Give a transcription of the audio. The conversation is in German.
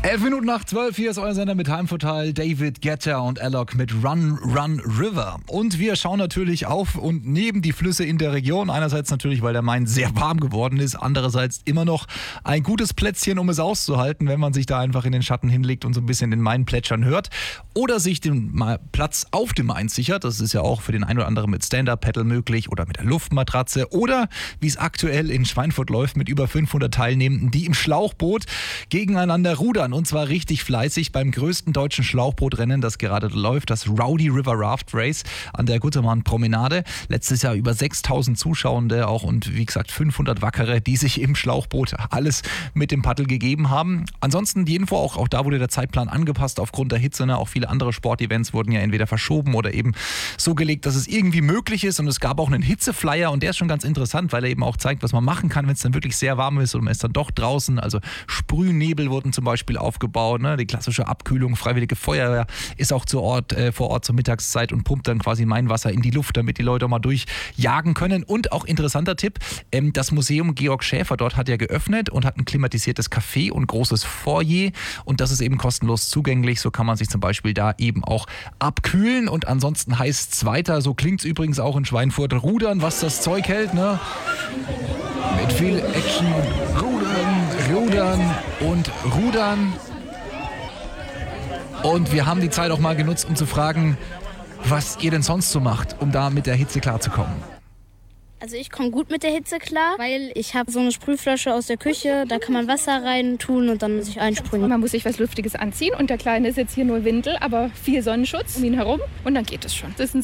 11 Minuten nach 12, hier ist euer Sender mit Heimvorteil, David Guetta und Alok mit Run, Run, River. Und wir schauen natürlich auf und neben die Flüsse in der Region. Einerseits natürlich, weil der Main sehr warm geworden ist. Andererseits immer noch ein gutes Plätzchen, um es auszuhalten, wenn man sich da einfach in den Schatten hinlegt und so ein bisschen den Main plätschern hört. Oder sich den Platz auf dem Main sichert. Das ist ja auch für den einen oder anderen mit Stand-Up-Paddle möglich oder mit der Luftmatratze. Oder, wie es aktuell in Schweinfurt läuft, mit über 500 Teilnehmenden, die im Schlauchboot gegeneinander rudern. Und zwar richtig fleißig beim größten deutschen Schlauchbootrennen, das gerade läuft, das Rowdy River Raft Race an der Guttermann Promenade. Letztes Jahr über 6000 Zuschauende auch und wie gesagt 500 Wackere, die sich im Schlauchboot alles mit dem Paddel gegeben haben. Ansonsten die Info, auch da wurde der Zeitplan angepasst aufgrund der Hitze. Auch viele andere Sportevents wurden ja entweder verschoben oder eben so gelegt, dass es irgendwie möglich ist. Und es gab auch einen Hitzeflyer und der ist schon ganz interessant, weil er eben auch zeigt, was man machen kann, wenn es dann wirklich sehr warm ist und man ist dann doch draußen. Also Sprühnebel wurden zum Beispiel aufgebaut, ne? Die klassische Abkühlung, Freiwillige Feuerwehr ist auch vor Ort zur Mittagszeit und pumpt dann quasi Mainwasser in die Luft, damit die Leute auch mal durchjagen können. Und auch interessanter Tipp, das Museum Georg Schäfer dort hat ja geöffnet und hat ein klimatisiertes Café und großes Foyer und das ist eben kostenlos zugänglich. So kann man sich zum Beispiel da eben auch abkühlen und ansonsten heißt es weiter, so klingt es übrigens auch in Schweinfurt, rudern, was das Zeug hält, ne? Mit viel Action, rudern und rudern. Und wir haben die Zeit auch mal genutzt, um zu fragen, was ihr denn sonst so macht, um da mit der Hitze klarzukommen. Also ich komme gut mit der Hitze klar, weil ich habe so eine Sprühflasche aus der Küche, da kann man Wasser rein tun und dann sich einsprühen. Man muss sich was Luftiges anziehen und der Kleine ist jetzt hier nur Windel, aber viel Sonnenschutz um ihn herum und dann geht es schon. Das ist ein